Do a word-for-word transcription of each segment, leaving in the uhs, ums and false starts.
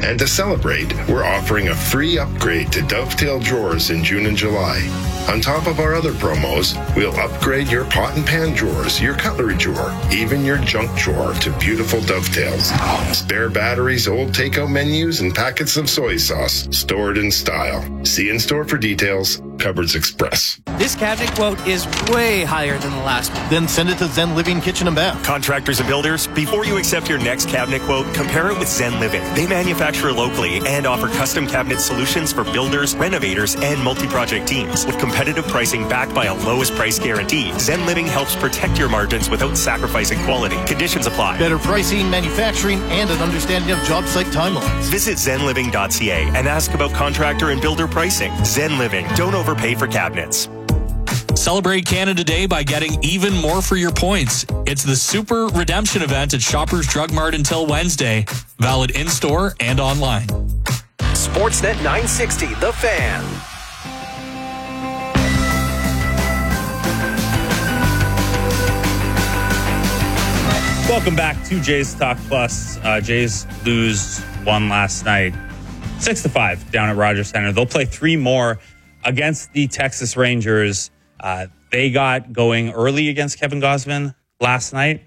And to celebrate, we're offering a free upgrade to Dovetail drawers in June and July. On top of our other promos, we'll upgrade your pot and pan drawers, your cutlery drawer, even your junk drawer to beautiful Dovetails. Spare batteries, old takeout menus, and packets of soy sauce stored in style. See in store for details. Cupboards Express. This cabinet quote is way higher than the last one. Then send it to Zen Living Kitchen and Bath. Contractors and builders, before you accept your next cabinet quote, compare it with Zen Living. They manufacture locally and offer custom cabinet solutions for builders, renovators, and multi-project teams. With competitive pricing backed by a lowest price guarantee, Zen Living helps protect your margins without sacrificing quality. Conditions apply. Better pricing, manufacturing, and an understanding of job site timelines. Visit zen living dot c a and ask about contractor and builder pricing. Zen Living. Don't overpay for cabinets. Celebrate Canada Day by getting even more for your points. It's the Super Redemption event at Shoppers Drug Mart until Wednesday. Valid in-store and online. Sportsnet nine sixty, The Fan. Welcome back to Jays Talk Plus. Uh, Jays lose one last night, six to five down at Rogers Center. They'll play three more against the Texas Rangers. Uh, they got going early against Kevin Gausman last night.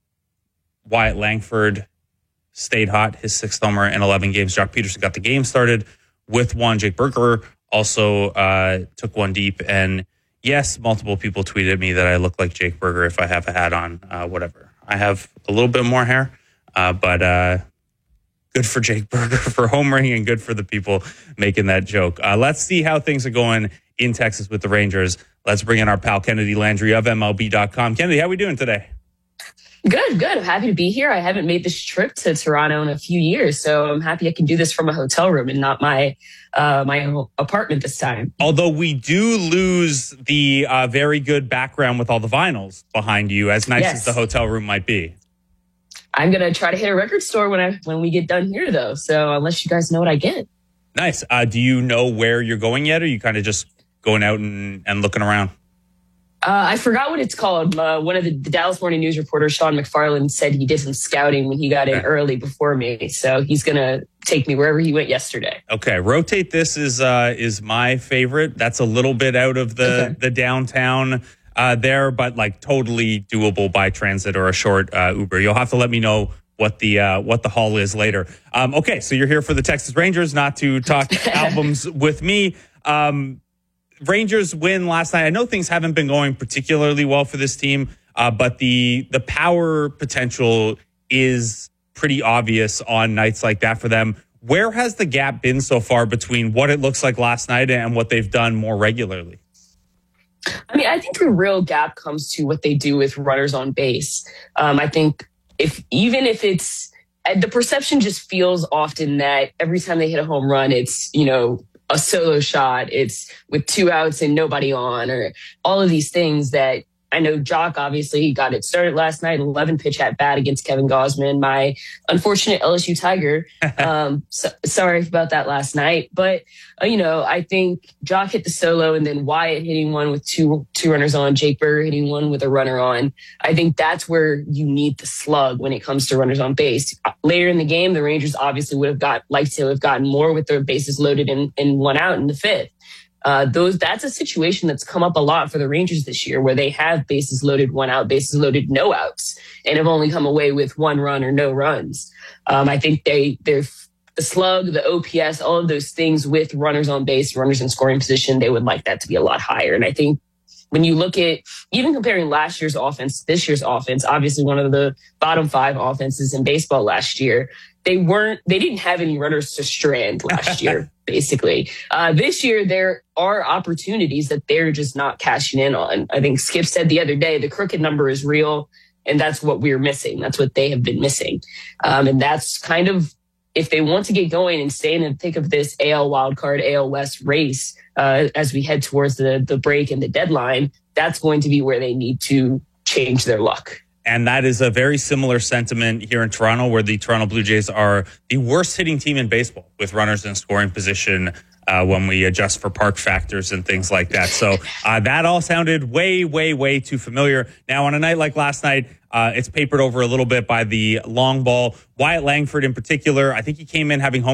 Wyatt Langford stayed hot, his sixth homer in eleven games. Jock Peterson got the game started with one. Jake Burger also uh, took one deep. And yes, multiple people tweeted me that I look like Jake Burger if I have a hat on, uh, whatever. I have a little bit more hair, uh, but uh, good for Jake Burger for homering and good for the people making that joke. Uh, let's see how things are going in Texas with the Rangers. Let's bring in our pal Kennedy Landry of M L B dot com. Kennedy, how are we doing today? Good, good. I'm happy to be here. I haven't made this trip to Toronto in a few years, so I'm happy I can do this from a hotel room and not my uh, my apartment this time. Although we do lose the uh, very good background with all the vinyls behind you, as nice Yes. as the hotel room might be. I'm gonna try to hit a record store when I when we get done here, though. So unless you guys know what I get, Nice. Uh, do you know where you're going yet, or are you kind of just going out and, and looking around? uh, I forgot what it's called. Uh, one of the, the Dallas Morning News reporters, Sean McFarland, said he did some scouting when he got in Okay. early before me. So he's gonna take me wherever he went yesterday. Okay, Rotate This is uh, is my favorite. That's a little bit out of the, Okay. the downtown uh, there, but like totally doable by transit or a short uh, Uber. You'll have to let me know what the uh, what the haul is later. Um, okay, so you're here for the Texas Rangers, not to talk albums with me. Um, Rangers win last night. I know things haven't been going particularly well for this team, uh, but the the power potential is pretty obvious on nights like that for them. Where has the gap been so far between what it looks like last night and what they've done more regularly? I mean, I think the real gap comes to what they do with runners on base. Um, I think if even if it's the perception just feels often that every time they hit a home run, it's, you know, a solo shot, it's with two outs and nobody on, or all of these things that I know Jock obviously got it started last night, eleven pitch at bat against Kevin Gausman, my unfortunate L S U Tiger. um, so, sorry about that last night. But, uh, you know, I think Jock hit the solo and then Wyatt hitting one with two two runners on, Jake Burger hitting one with a runner on. I think that's where you need the slug when it comes to runners on base. Later in the game, the Rangers obviously would have got liked to have gotten more with their bases loaded and, and one out in the fifth. Uh, those that's a situation that's come up a lot for the Rangers this year, where they have bases loaded, one out, bases loaded, no outs, and have only come away with one run or no runs. Um, I think they they're the slug, the O P S, all of those things with runners on base, runners in scoring position, they would like that to be a lot higher. And I think when you look at even comparing last year's offense, this year's offense, obviously one of the bottom five offenses in baseball last year, they weren't, they didn't have any runners to strand last year, basically. Uh, this year, there are opportunities that they're just not cashing in on. I think Skip said the other day, the crooked number is real, and that's what we're missing. That's what they have been missing. Um, and that's kind of, if they want to get going and stay in the thick of this A L wildcard, A L West race, uh, as we head towards the, the break and the deadline, that's going to be where they need to change their luck. And that is a very similar sentiment here in Toronto, where the Toronto Blue Jays are the worst hitting team in baseball with runners in scoring position uh, when we adjust for park factors and things like that. So uh, that all sounded way, way, way too familiar. Now, on a night like last night, uh, it's papered over a little bit by the long ball. Wyatt Langford in particular, I think he came in having home